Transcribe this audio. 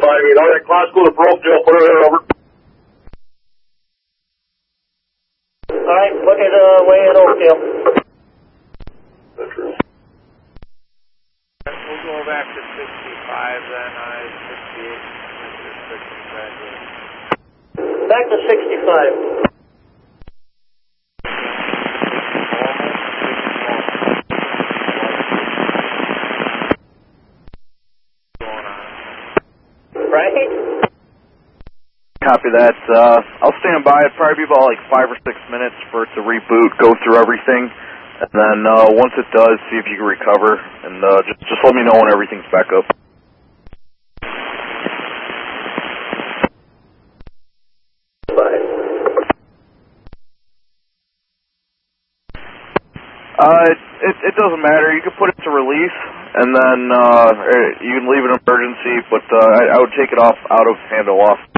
All right, Glasgow to Brokedale, put her over. All right, put it away at Oakdale. We'll go back to 65 then, 68. Back to 65. Right? Copy that. I'll stand by. It'll probably be about like 5 or 6 minutes for it to reboot, go through everything, and then once it does, see if you can recover, and just let me know when everything's back up. It doesn't matter. You can put it to release, and then you can leave it in emergency, but I would take it out of handoff.